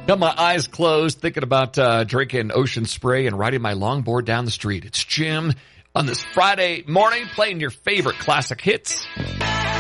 Got my eyes closed, thinking about drinking ocean spray and riding my longboard down the street. It's Jim on this Friday morning, playing your favorite classic hits